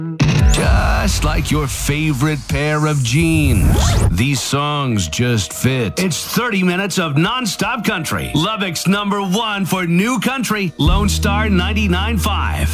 Just like your favorite pair of jeans. These songs just fit. It's 30 minutes of nonstop country. Lubbock's #1 for new country, Lone Star 99.5.